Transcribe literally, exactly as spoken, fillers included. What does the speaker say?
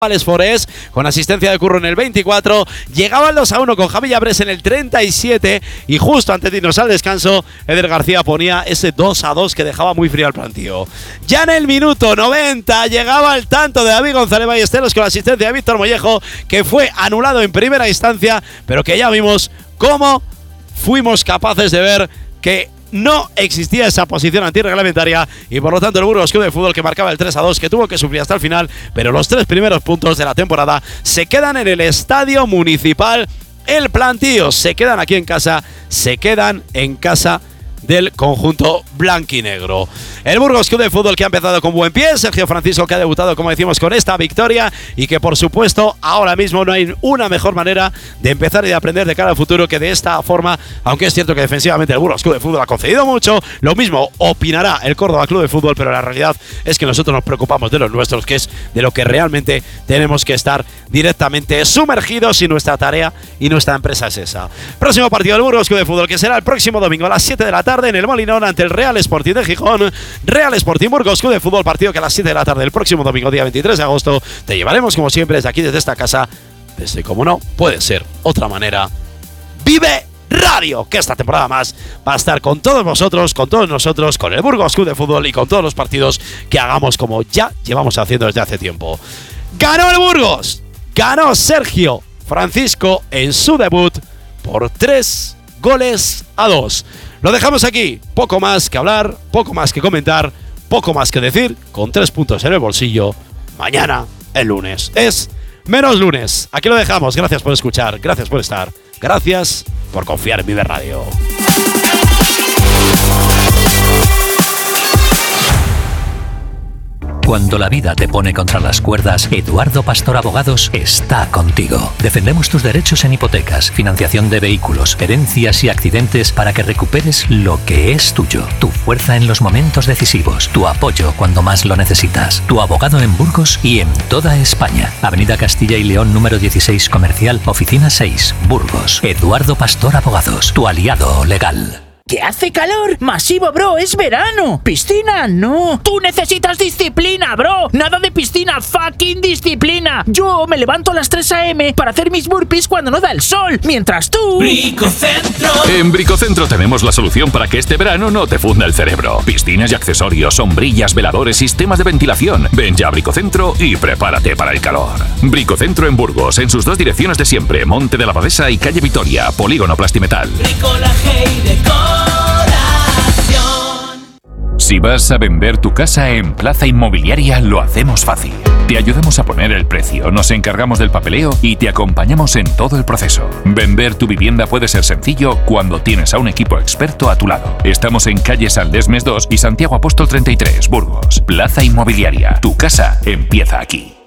Alex Forés, con asistencia de Curro en el veinticuatro, llegaba el dos a uno con Javi Llabres en el treinta y siete y justo antes de irnos al descanso, Eder García ponía ese dos a dos que dejaba muy frío al plantío. Ya en el minuto noventa llegaba el tanto de David González Ballesteros con la asistencia de Víctor Mollejo, que fue anulado en primera instancia, pero que ya vimos cómo fuimos capaces de ver que no existía esa posición antirreglamentaria y por lo tanto el Burgos Club de Fútbol, que marcaba el tres a dos, que tuvo que sufrir hasta el final, pero los tres primeros puntos de la temporada se quedan en el Estadio Municipal. El plantío se quedan aquí en casa, se quedan en casa del conjunto blanquinegro. El Burgos Club de Fútbol, que ha empezado con buen pie, Sergio Francisco, que ha debutado, como decimos, con esta victoria y que por supuesto ahora mismo no hay una mejor manera de empezar y de aprender de cara al futuro que de esta forma, aunque es cierto que defensivamente el Burgos Club de Fútbol ha concedido mucho. Lo mismo opinará el Córdoba Club de Fútbol, pero la realidad es que nosotros nos preocupamos de los nuestros, que es de lo que realmente tenemos que estar directamente sumergidos, y nuestra tarea y nuestra empresa es esa. Próximo partido del Burgos Club de Fútbol, que será el próximo domingo a las siete de la tarde en el Molinón ante el Real Sporting de Gijón. Real Sporting Burgos Club de Fútbol, partido que a las siete de la tarde el próximo domingo, día veintitrés de agosto, te llevaremos como siempre desde aquí, desde esta casa, desde, como no puede ser otra manera, Vive Radio, que esta temporada más va a estar con todos vosotros, con todos nosotros, con el Burgos Club de Fútbol y con todos los partidos que hagamos, como ya llevamos haciendo desde hace tiempo. Ganó el Burgos, ganó Sergio Francisco en su debut por tres goles a dos. Lo dejamos aquí, poco más que hablar, poco más que comentar, poco más que decir, con tres puntos en el bolsillo. Mañana, el lunes, es menos lunes. Aquí lo dejamos, gracias por escuchar, gracias por estar, gracias por confiar en Vive Radio. Cuando la vida te pone contra las cuerdas, Eduardo Pastor Abogados está contigo. Defendemos tus derechos en hipotecas, financiación de vehículos, herencias y accidentes para que recuperes lo que es tuyo. Tu fuerza en los momentos decisivos, tu apoyo cuando más lo necesitas. Tu abogado en Burgos y en toda España. Avenida Castilla y León número dieciséis Comercial, Oficina seis, Burgos. Eduardo Pastor Abogados, tu aliado legal. ¿Que hace calor? ¡Masivo, bro! ¡Es verano! ¡Piscina, no! ¡Tú necesitas disciplina, bro! ¡Nada de piscina! ¡Fucking disciplina! Yo me levanto a las tres a eme para hacer mis burpees cuando no da el sol, mientras tú... ¡Bricocentro! En Bricocentro tenemos la solución para que este verano no te funda el cerebro. Piscinas y accesorios, sombrillas, veladores, sistemas de ventilación. Ven ya a Bricocentro y prepárate para el calor. Bricocentro en Burgos, en sus dos direcciones de siempre, Monte de la Abadesa y Calle Vitoria, Polígono Plastimetal. Bricolaje y decor. Si vas a vender tu casa en Plaza Inmobiliaria, lo hacemos fácil. Te ayudamos a poner el precio, nos encargamos del papeleo y te acompañamos en todo el proceso. Vender tu vivienda puede ser sencillo cuando tienes a un equipo experto a tu lado. Estamos en calle San Lesmes dos y Santiago Apóstol treinta y tres, Burgos. Plaza Inmobiliaria. Tu casa empieza aquí.